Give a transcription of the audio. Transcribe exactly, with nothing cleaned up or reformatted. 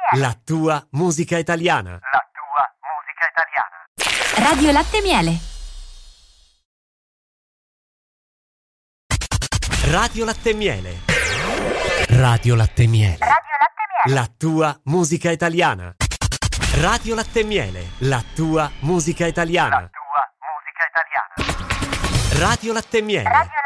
La tua musica italiana. La tua musica italiana. Radio Latte e Miele. Radio Latte e Miele. Radio Latte e Miele. Radio Latte e Miele. La tua musica italiana. Radio Latte e Miele. La tua musica italiana. La tua musica italiana. Radio Latte e Miele. Radio